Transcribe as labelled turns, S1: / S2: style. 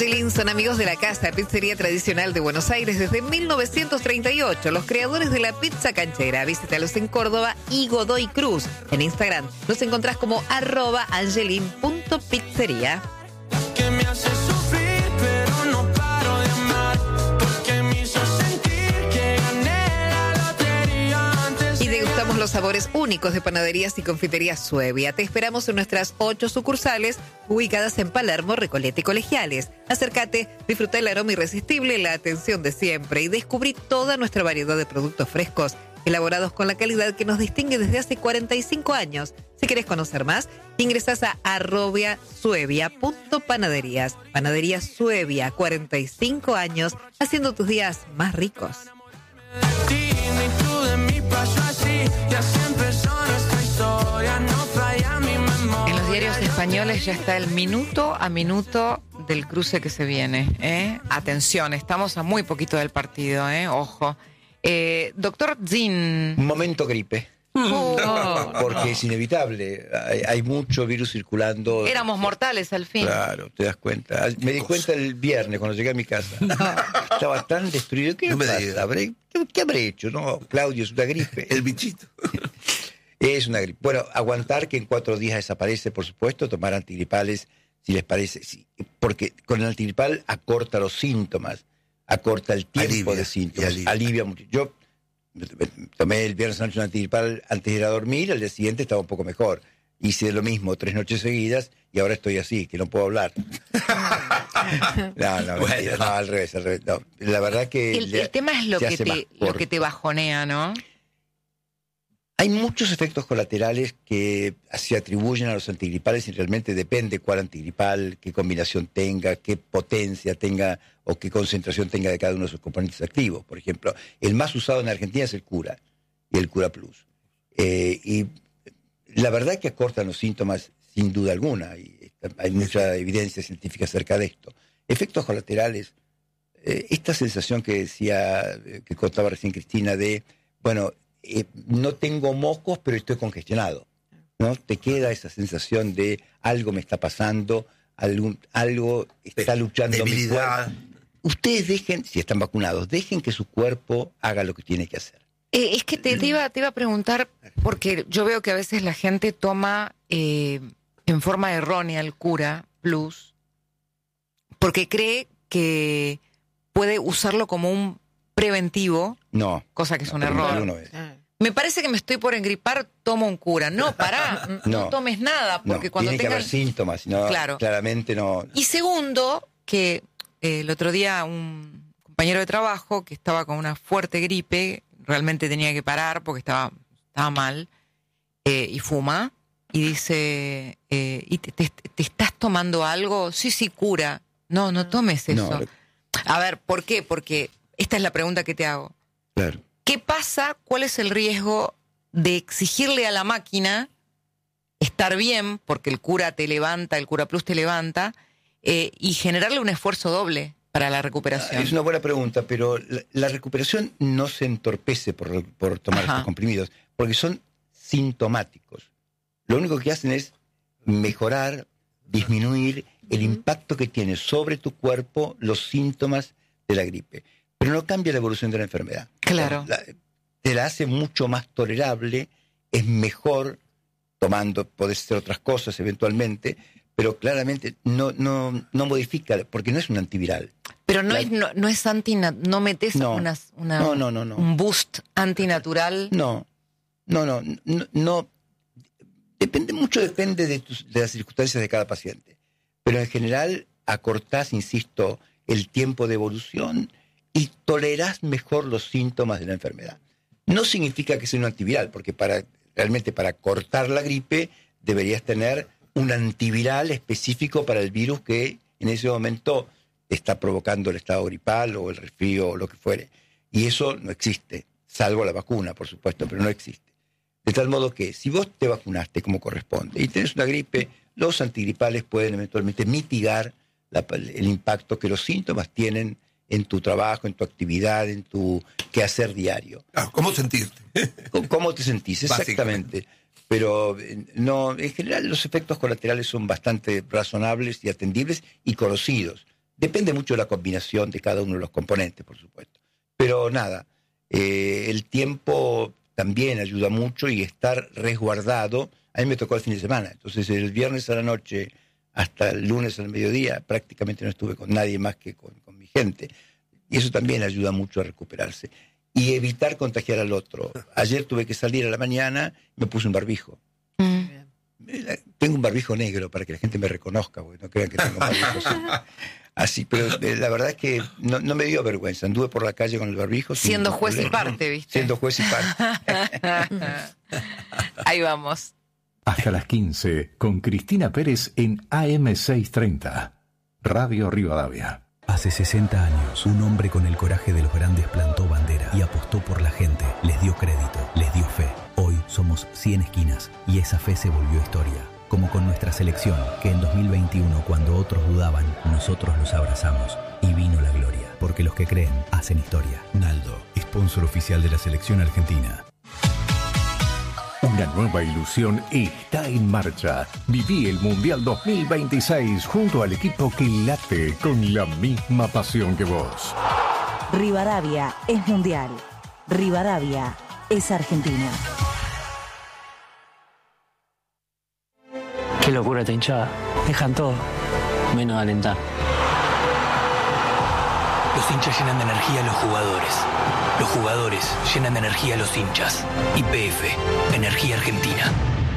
S1: Angelín son amigos de la casa, pizzería tradicional de Buenos Aires desde 1938. Los creadores de la pizza canchera. Visítalos en Córdoba y Godoy Cruz. En Instagram los encontrás como @angelin.pizzería.
S2: Que me hace sufrir, pero no paro de amar, porque me hizo sentir que gané la lotería antes.
S1: Y degustamos los sabores únicos de panaderías y confiterías Suevia. Te esperamos en nuestras 8 sucursales ubicadas en Palermo, Recoleta y Colegiales. Acércate, disfruta el aroma irresistible, la atención de siempre y descubrí toda nuestra variedad de productos frescos elaborados con la calidad que nos distingue desde hace 45 años. Si querés conocer más, ingresás a @suevia.panaderías. Panadería Suevia, 45 años, haciendo tus días más ricos.
S2: Dime tú de mí pasó así, ya siempre empezó nuestra historia, no falla mi memoria.
S3: En los diarios españoles ya está el minuto a minuto del cruce que se viene, ¿eh? Atención, estamos a muy poquito del partido, ojo. Doctor Zin.
S4: Un momento gripe.
S3: Oh.
S4: Porque es inevitable. Hay mucho virus circulando.
S3: Éramos mortales al fin.
S4: Claro, te das cuenta. Me di cuenta el viernes cuando llegué a mi casa. Estaba tan destruido. ¿Qué me pasa? ¿Qué habré hecho? No, Claudio, es una gripe.
S5: El bichito.
S4: Es una gripe. Bueno, aguantar que en 4 días desaparece, por supuesto, tomar antigripales, si les parece. Sí, porque con el antigripal acorta los síntomas, acorta el tiempo de síntomas, alivia mucho. Yo tomé el viernes noche un antigripal antes de ir a dormir, al día siguiente estaba un poco mejor. Hice lo mismo 3 noches seguidas y ahora estoy así, que no puedo hablar. No, bueno. No, al revés. No. La verdad que...
S3: El tema es lo que te bajonea, ¿no?
S4: Hay muchos efectos colaterales que se atribuyen a los antigripales y realmente depende cuál antigripal, qué combinación tenga, qué potencia tenga o qué concentración tenga de cada uno de sus componentes activos. Por ejemplo, el más usado en Argentina es el Cura y el Cura Plus. Y la verdad es que acortan los síntomas sin duda alguna. Y hay mucha evidencia científica acerca de esto. Efectos colaterales, esta sensación que decía, que contaba recién Cristina de, bueno, no tengo mocos, pero estoy congestionado, ¿no? Te queda esa sensación de algo me está pasando, algo está luchando mi cuerpo. Ustedes dejen, si están vacunados, dejen que su cuerpo haga lo que tiene que hacer.
S3: Es que te iba a preguntar, porque yo veo que a veces la gente toma en forma errónea el Cura Plus, porque cree que puede usarlo como un preventivo,
S4: no,
S3: cosa que es un error. Me parece que me estoy por engripar, tomo un Cura. No, pará, no tomes nada, porque cuando
S4: tiene que haber síntomas, no, claro. Claramente no.
S3: Y segundo, que el otro día un compañero de trabajo que estaba con una fuerte gripe, realmente tenía que parar porque estaba mal, y fuma, y dice, ¿y te estás tomando algo? Sí, Cura. No tomes eso. No. A ver, ¿por qué? Porque esta es la pregunta que te hago.
S4: Claro.
S3: ¿Qué pasa? ¿Cuál es el riesgo de exigirle a la máquina estar bien, porque el Cura te levanta, el Cura Plus te levanta, y generarle un esfuerzo doble para la recuperación?
S4: Es una buena pregunta, pero la recuperación no se entorpece por tomar estos comprimidos, porque son sintomáticos. Lo único que hacen es mejorar, disminuir el impacto que tiene sobre tu cuerpo los síntomas de la gripe. Pero no cambia la evolución de la enfermedad.
S3: Claro.
S4: Te la hace mucho más tolerable, es mejor tomando, podés hacer otras cosas eventualmente, pero claramente no modifica, porque no es un antiviral.
S3: Pero no es no metes un boost antinatural.
S4: No. Depende de las circunstancias de cada paciente. Pero en general acortás, insisto, el tiempo de evolución y tolerás mejor los síntomas de la enfermedad. No significa que sea un antiviral, porque realmente para cortar la gripe deberías tener un antiviral específico para el virus que en ese momento está provocando el estado gripal o el resfrío o lo que fuere. Y eso no existe, salvo la vacuna, por supuesto, pero no existe. De tal modo que si vos te vacunaste como corresponde y tenés una gripe, los antigripales pueden eventualmente mitigar el impacto que los síntomas tienen en tu trabajo, en tu actividad, en tu quehacer diario.
S5: ¿Cómo sentirte?
S4: ¿Cómo te sentís? Exactamente. Pero no, en general los efectos colaterales son bastante razonables y atendibles y conocidos. Depende mucho de la combinación de cada uno de los componentes, por supuesto. Pero nada, el tiempo también ayuda mucho y estar resguardado. A mí me tocó el fin de semana, entonces el viernes a la noche hasta el lunes al mediodía prácticamente no estuve con nadie más que con mi gente. Y eso también ayuda mucho a recuperarse. Y evitar contagiar al otro. Ayer tuve que salir a la mañana, me puse un barbijo. Tengo un barbijo negro para que la gente me reconozca, porque no crean que tengo un barbijo así. Pero la verdad es que no me dio vergüenza. Anduve por la calle con el barbijo.
S3: Siendo juez y parte, ¿viste?
S4: Siendo juez y parte.
S3: Ahí vamos.
S5: Hasta las 15, con Cristina Pérez en AM630, Radio Rivadavia.
S6: Hace 60 años, un hombre con el coraje de los grandes plantó bandera y apostó por la gente, les dio crédito, les dio fe. Hoy somos 100 esquinas y esa fe se volvió historia. Como con nuestra selección, que en 2021, cuando otros dudaban, nosotros los abrazamos y vino la gloria. Porque los que creen hacen historia. Naldo, sponsor oficial de la selección argentina.
S5: Una nueva ilusión está en marcha. Viví el Mundial 2026 junto al equipo que late con la misma pasión que vos.
S7: Rivadavia es mundial. Rivadavia es Argentina.
S8: Qué locura esta hinchada. Dejan todo, menos alentar.
S9: Los hinchas llenan de energía a los jugadores. Los jugadores llenan de energía a los hinchas. YPF, Energía Argentina.